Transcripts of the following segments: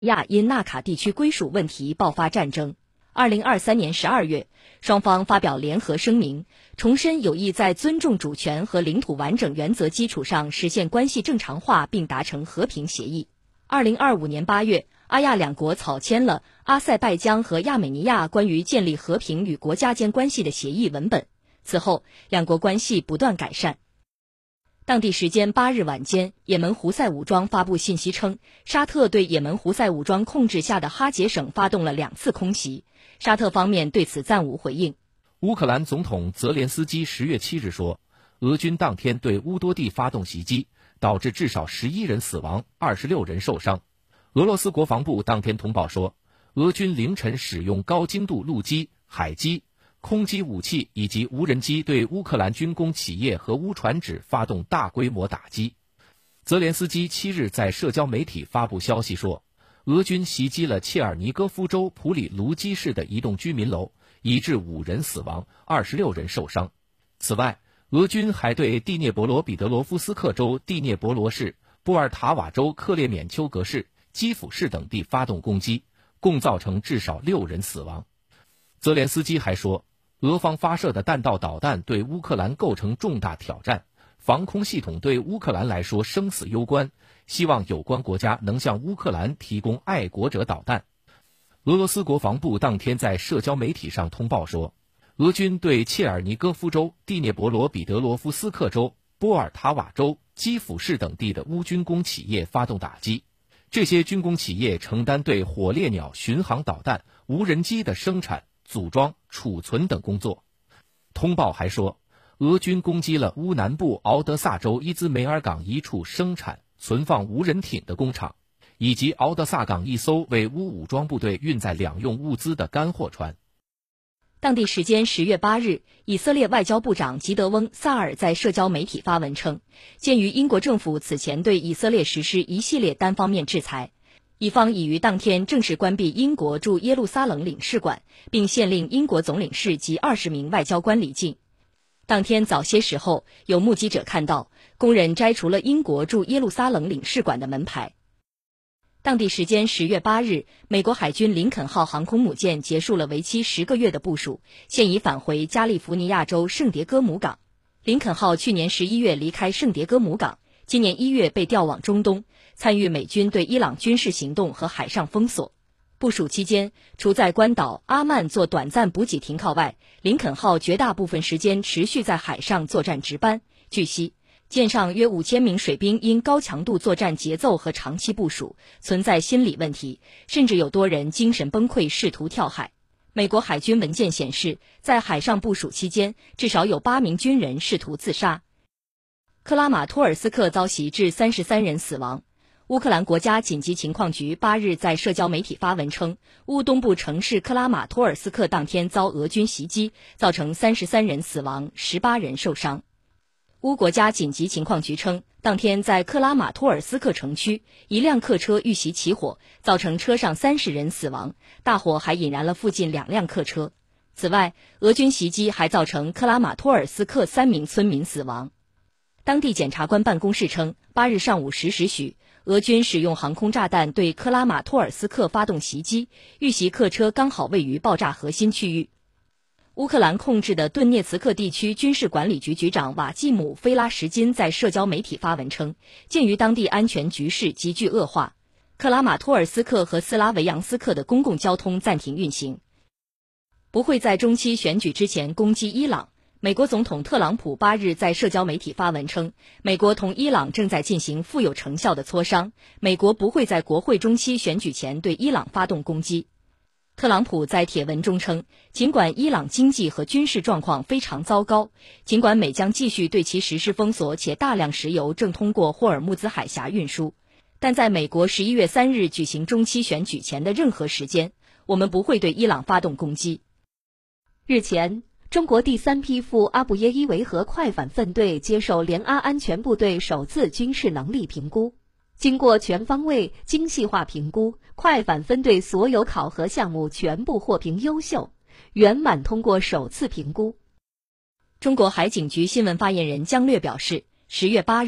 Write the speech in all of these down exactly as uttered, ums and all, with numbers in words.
亚因纳卡地区归属问题爆发战争。二零二三年十二月，双方发表联合声明，重申有意在尊重主权和领土完整原则基础上实现关系正常化，并达成和平协议。二零二五年八月，阿亚两国草签了阿塞拜疆和亚美尼亚关于建立和平与国家间关系的协议文本。此后，两国关系不断改善。当地时间八日晚间，也门胡塞武装发布信息称，沙特对也门胡塞武装控制下的哈杰省发动了两次空袭，沙特方面对此暂无回应。 乌克兰总统泽连斯基十月七日说，俄军当天对乌多地发动袭击，导致至少十一人死亡，二十六人受伤。俄罗斯国防部当天通报说，俄军凌晨使用高精度陆基、海基、空基武器以及无人机对乌克兰军工企业和乌船只发动大规模打击。泽连斯基七日在社交媒体发布消息说，俄军袭击了切尔尼戈夫州普里卢基市的一栋居民楼，已致五人死亡，二十六人受伤。此外，俄军还对第聂伯罗彼得罗夫斯克州第聂伯罗市、波尔塔瓦州克列缅丘格市、基辅市等地发动攻击，共造成至少六人死亡。泽连斯基还说，俄方发射的弹道导弹对乌克兰构成重大挑战，防空系统对乌克兰来说生死攸关，希望有关国家能向乌克兰提供爱国者导弹。俄罗斯国防部当天在社交媒体上通报说，俄军对切尔尼戈夫州、第聂伯罗彼得罗夫斯克州、波尔塔瓦州、基辅市等地的乌军工企业发动打击，这些军工企业承担对火烈鸟巡航导弹、无人机的生产、组装、储存等工作。通报还说，俄军攻击了乌南部敖德萨州伊兹梅尔港一处生产、存放无人艇的工厂，以及敖德萨港一艘为乌武装部队运载两用物资的干货船。 当地时间十月八日，以色列外交部长吉德翁·萨尔在社交媒体发文称，鉴于英国政府此前对以色列实施一系列单方面制裁，以方已于当天正式关闭英国驻耶路撒冷领事馆，并限令英国总领事及二十名外交官离境。当天早些时候，有目击者看到工人摘除了英国驻耶路撒冷领事馆的门牌。当地时间十月八日，美国海军林肯号航空母舰结束了为期十个月的部署，现已返回加利福尼亚州圣迭戈姆港。林肯号去年十一月离开圣迭戈姆港，今年一月被调往中东，参与美军对伊朗军事行动和海上封锁。部署期间，除在关岛阿曼做短暂补给停靠外，林肯号绝大部分时间持续在海上作战值班。据悉，舰上约五千名水兵因高强度作战节奏和长期部署，存在心理问题，甚至有多人精神崩溃，试图跳海。美国海军文件显示，在海上部署期间，至少有八名军人试图自杀。克拉马托尔斯克遭袭致三十三人死亡。乌克兰国家紧急情况局八日在社交媒体发文称，乌东部城市克拉马托尔斯克当天遭俄军袭击，造成三十三人死亡，十八人受伤。乌国家紧急情况局称，当天在克拉马托尔斯克城区，一辆客车遇袭起火，造成车上三十人死亡，大火还引燃了附近两辆客车。此外，俄军袭击还造成克拉马托尔斯克三名村民死亡。当地检察官办公室称，八日上午十时许，俄军使用航空炸弹对克拉马托尔斯克发动袭击，遇袭客车刚好位于爆炸核心区域。乌克兰控制的顿涅茨克地区军事管理局局长瓦季姆·菲拉什金在社交媒体发文称，鉴于当地安全局势急剧恶化，克拉马托尔斯克和斯拉维扬斯克的公共交通暂停运行，不会在中期选举之前攻击伊朗。美国总统特朗普八日在社交媒体发文称，美国同伊朗正在进行富有成效的磋商，美国不会在国会中期选举前对伊朗发动攻击。特朗普在帖文中称，尽管伊朗经济和军事状况非常糟糕，尽管美将继续对其实施封锁，且大量石油正通过霍尔木兹海峡运输，但在美国十一月三日举行中期选举前的任何时间，我们不会对伊朗发动攻击。 日前，中国第三批赴阿布耶伊维和快反分队接受联阿安全部队首次军事能力评估。经过全方位、精细化评估，快反分队所有考核项目全部获评优秀，圆满通过首次评估。 中国海警局新闻发言人姜略表示，十月八日，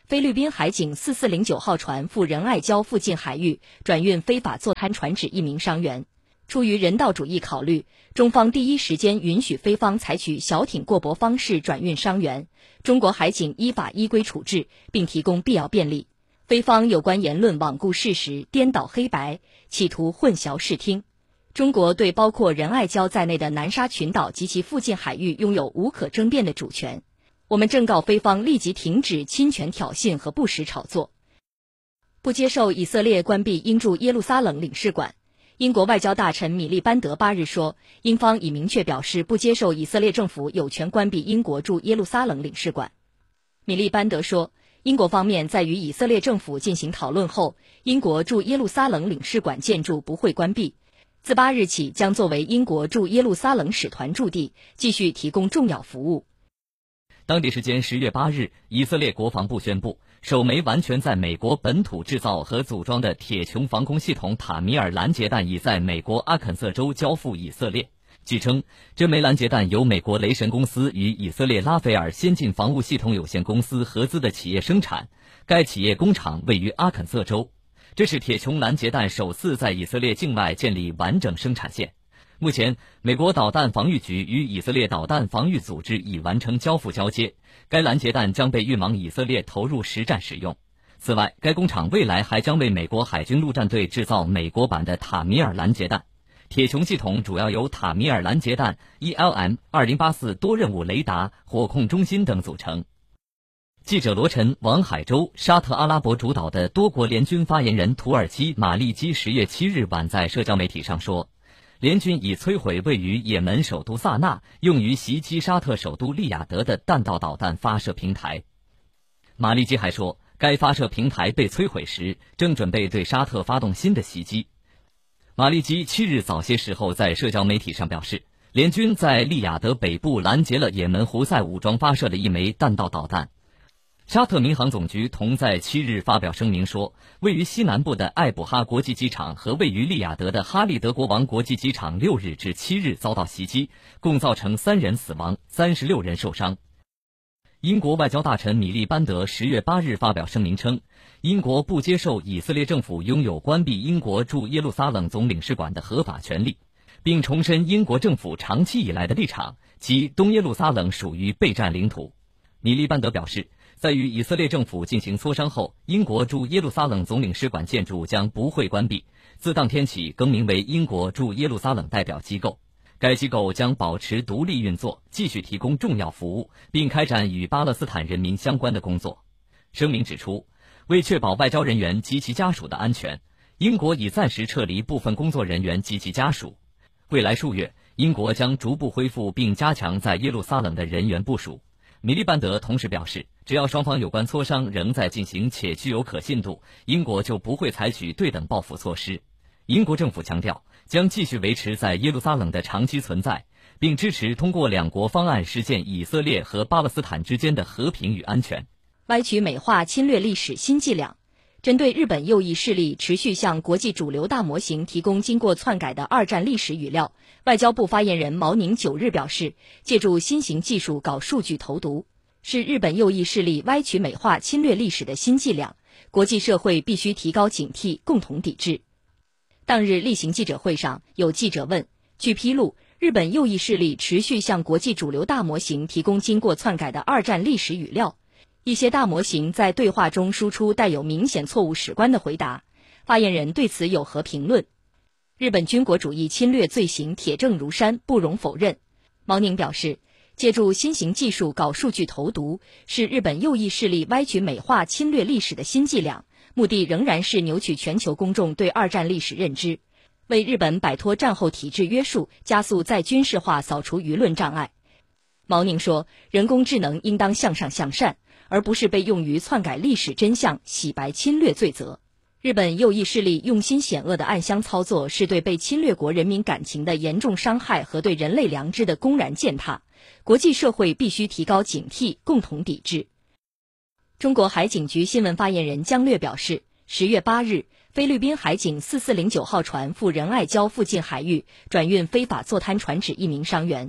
菲律宾海警四四零九号船赴仁爱礁附近海域转运非法坐滩船只一名伤员。出于人道主义考虑，中方第一时间允许菲方采取小艇过泊方式转运伤员，中国海警依法依规处置，并提供必要便利。菲方有关言论罔顾事实、颠倒黑白，企图混淆视听。中国对包括仁爱礁在内的南沙群岛及其附近海域拥有无可争辩的主权。我们正告菲方立即停止侵权挑衅和不实炒作，不接受以色列关闭英驻耶路撒冷领事馆。英国外交大臣米利班德八日说，英方已明确表示不接受以色列政府有权关闭英国驻耶路撒冷领事馆。米利班德说，英国方面在与以色列政府进行讨论后，英国驻耶路撒冷领事馆建筑不会关闭，自八日起将作为英国驻耶路撒冷使团驻地，继续提供重要服务。 当地时间十月八日，以色列国防部宣布，首枚完全在美国本土制造和组装的铁穹防空系统塔米尔拦截弹已在美国阿肯色州交付以色列。据称，这枚拦截弹由美国雷神公司与以色列拉斐尔先进防务系统有限公司合资的企业生产，该企业工厂位于阿肯色州。这是铁穹拦截弹首次在以色列境外建立完整生产线。目前，美国导弹防御局与以色列导弹防御组织已完成交付交接，该拦截弹将被运往以色列投入实战使用。此外，该工厂未来还将为美国海军陆战队制造美国版的塔米尔拦截弹。铁穹系统主要由塔米尔拦截弹 E L M 二零八四多任务雷达、火控中心等组成。记者罗晨，往海州沙特阿拉伯主导的多国联军发言人土耳其马利基十月七日晚在社交媒体上说，联军已摧毁位于也门首都萨那用于袭击沙特首都利雅得的弹道导弹发射平台。马利基还说，该发射平台被摧毁时正准备对沙特发动新的袭击。马利基七日早些时候在社交媒体上表示，联军在利雅得北部拦截了也门胡塞武装发射的一枚弹道导弹。沙特民航总局同在七日发表声明说，位于西南部的艾卜哈国际机场和位于利雅得的哈利德国王国际机场六日至七日遭到袭击，共造成三人死亡，三十六人受伤。英国外交大臣米利班德十月八日发表声明称，英国不接受以色列政府拥有关闭英国驻耶路撒冷总领事馆的合法权利，并重申英国政府长期以来的立场，即东耶路撒冷属于备战领土。米利班德表示，在与以色列政府进行磋商后，英国驻耶路撒冷总领事馆建筑将不会关闭，自当天起更名为英国驻耶路撒冷代表机构。该机构将保持独立运作，继续提供重要服务，并开展与巴勒斯坦人民相关的工作。声明指出，为确保外交人员及其家属的安全，英国已暂时撤离部分工作人员及其家属。未来数月，英国将逐步恢复并加强在耶路撒冷的人员部署。米利班德同时表示，只要双方有关磋商仍在进行且具有可信度，英国就不会采取对等报复措施。英国政府强调，将继续维持在耶路撒冷的长期存在，并支持通过两国方案实现以色列和巴勒斯坦之间的和平与安全。 歪曲美化侵略历史新伎俩。针对日本右翼势力持续向国际主流大模型提供经过篡改的二战历史语料，外交部发言人毛宁九日表示，借助新型技术搞数据投毒，是日本右翼势力歪曲美化侵略历史的新伎俩，国际社会必须提高警惕，共同抵制。当日例行记者会上，有记者问，据披露，日本右翼势力持续向国际主流大模型提供经过篡改的二战历史语料，一些大模型在对话中输出带有明显错误史观的回答，发言人对此有何评论？日本军国主义侵略罪行铁证如山，不容否认。毛宁表示，借助新型技术搞数据投毒，是日本右翼势力歪曲美化侵略历史的新伎俩，目的仍然是扭曲全球公众对二战历史认知，为日本摆脱战后体制约束，加速再军事化扫除舆论障碍。毛宁说，人工智能应当向上向善，而不是被用于篡改历史真相、洗白侵略罪责。日本右翼势力用心险恶的暗箱操作，是对被侵略国人民感情的严重伤害和对人类良知的公然践踏，国际社会必须提高警惕，共同抵制。中国海警局新闻发言人姜略表示，十月八日，菲律宾海警四四零九号船赴仁爱礁附近海域转运非法坐滩船只一名伤员。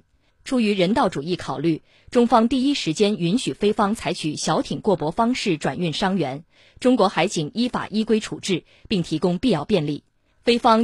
出于人道主义考虑，中方第一时间允许菲方采取小艇过驳方式转运伤员，中国海警依法依规处置，并提供必要便利。菲方